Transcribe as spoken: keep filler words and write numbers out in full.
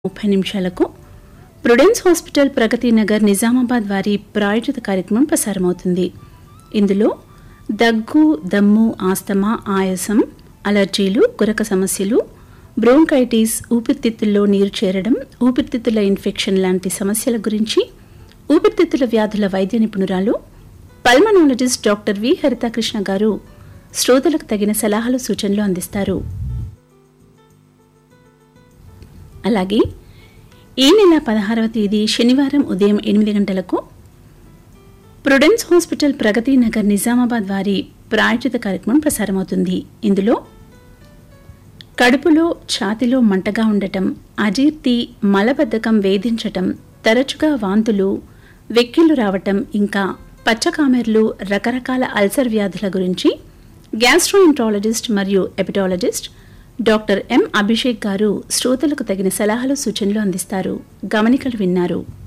ముప్పై నిమిషాలకు prudence hospital Pragathi Nagar Nizamabad వారి ప్రాయోజిత కార్యక్రమం ప్రసారమవుతుంది. ఇందులో దగ్గు, దమ్ము, ఆస్తమా, ఆయాసం, అలర్జీలు, గురక సమస్యలు, బ్రోంకైటిస్, ఊపిరితిత్తుల్లో నీరు చేరడం, ఊపిరితిత్తుల ఇన్ఫెక్షన్ లాంటి సమస్యల గురించి ఊపిరితిత్తుల వ్యాధుల వైద్య నిపుణురాలు పల్మనాలజిస్ట్ డాక్టర్ వి హరితాకృష్ణ గారు శ్రోతలకు తగిన సలహాలు, సూచనలు అందిస్తారు. అలాగే ఈ నెల పదహారవ తేదీ శనివారం ఉదయం ఎనిమిది గంటలకు ప్రుడెన్స్ హాస్పిటల్ ప్రగతి నగర్ నిజామాబాద్ వారి ప్రాయోజిత కార్యక్రమం ప్రసారమవుతుంది. ఇందులో కడుపులో, ఛాతిలో మంటగా ఉండటం, అజీర్తి, మలబద్ధకం వేధించటం, తరచుగా వాంతులు, వెక్కిళ్లు రావటం, ఇంకా పచ్చకామెర్లు, రకరకాల అల్సర్ వ్యాధుల గురించి గ్యాస్ట్రోఎంట్రాలజిస్ట్ మరియు ఎపిటాలజిస్ట్ డాక్టర్ ఎం అభిషేక్ గారు శ్రోతలకు తగిన సలహాలు, సూచనలు అందిస్తారు. గమనికలు విన్నారు.